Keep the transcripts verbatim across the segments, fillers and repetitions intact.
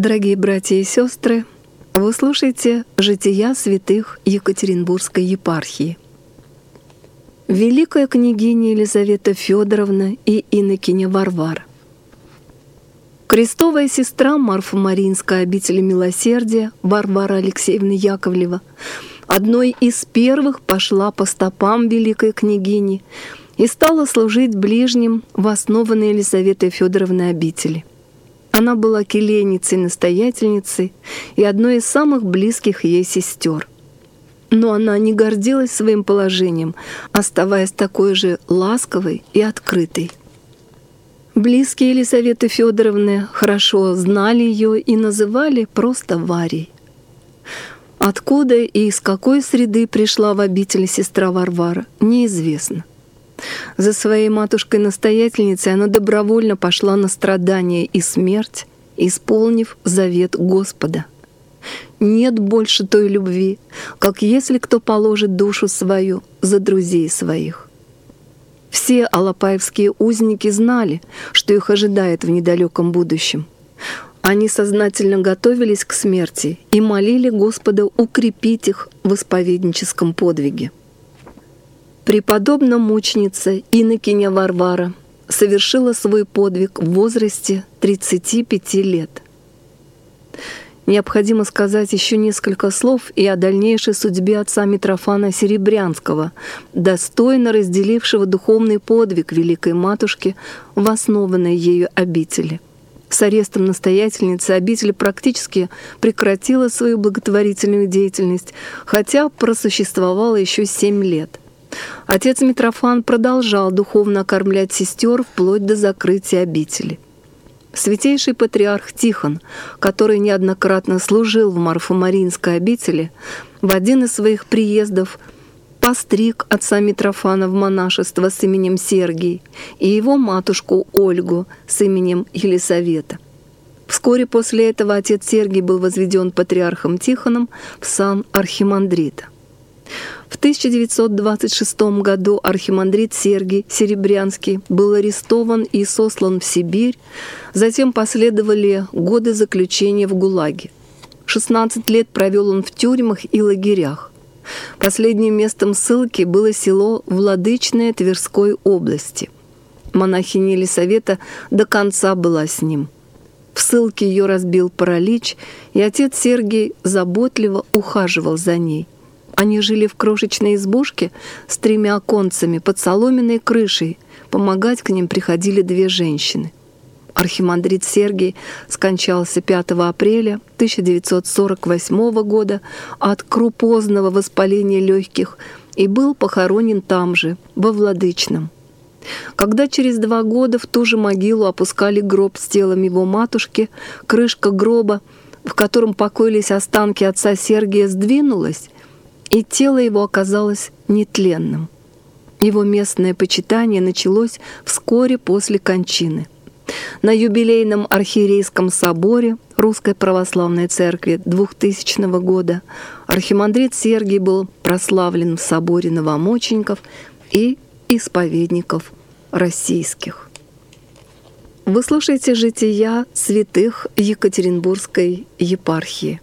Дорогие братья и сестры, вы слушаете «Жития святых Екатеринбургской епархии». Великая княгиня Елизавета Федоровна и инокиня Варвара. Крестовая сестра Марфо-Маринской обители милосердия Варвара Алексеевна Яковлева одной из первых пошла по стопам великой княгини и стала служить ближним в основанной Елизаветой Федоровной обители. Она была келейницей-настоятельницей и одной из самых близких ей сестер. Но она не гордилась своим положением, оставаясь такой же ласковой и открытой. Близкие Елизаветы Федоровны хорошо знали ее и называли просто Варей. Откуда и из какой среды пришла в обитель сестра Варвара, неизвестно. За своей матушкой-настоятельницей она добровольно пошла на страдания и смерть, исполнив завет Господа. Нет больше той любви, как если кто положит душу свою за друзей своих. Все алапаевские узники знали, что их ожидает в недалеком будущем. Они сознательно готовились к смерти и молили Господа укрепить их в исповедническом подвиге. Преподобная мученица инокиня Варвара совершила свой подвиг в возрасте тридцати пяти лет. Необходимо сказать еще несколько слов и о дальнейшей судьбе отца Митрофана Серебрянского, достойно разделившего духовный подвиг Великой Матушки в основанной ею обители. С арестом настоятельницы обитель практически прекратила свою благотворительную деятельность, хотя просуществовала еще семь лет. Отец Митрофан продолжал духовно окормлять сестер вплоть до закрытия обители. Святейший патриарх Тихон, который неоднократно служил в Марфо-Маринской обители, в один из своих приездов постриг отца Митрофана в монашество с именем Сергий и его матушку Ольгу с именем Елисавета. Вскоре после этого отец Сергий был возведен патриархом Тихоном в сан архимандрита. В тысяча девятьсот двадцать шестом году архимандрит Сергий Серебрянский был арестован и сослан в Сибирь, затем последовали годы заключения в ГУЛАГе. шестнадцать лет провел он в тюрьмах и лагерях. Последним местом ссылки было село Владычное Тверской области. Монахиня Елисавета до конца была с ним. В ссылке ее разбил паралич, и отец Сергий заботливо ухаживал за ней. Они жили в крошечной избушке с тремя оконцами под соломенной крышей. Помогать к ним приходили две женщины. Архимандрит Сергий скончался пятого апреля тысяча девятьсот сорок восьмого года от крупозного воспаления легких и был похоронен там же, во Владычном. Когда через два года в ту же могилу опускали гроб с телом его матушки, крышка гроба, в котором покоились останки отца Сергия, сдвинулась, и тело его оказалось нетленным. Его местное почитание началось вскоре после кончины. На юбилейном архиерейском соборе Русской Православной Церкви двухтысячного года архимандрит Сергий был прославлен в соборе новомучеников и исповедников российских. Вы слушаете «Жития святых Екатеринбургской епархии».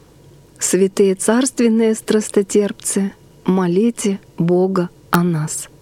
Святые царственные страстотерпцы, молите Бога о нас.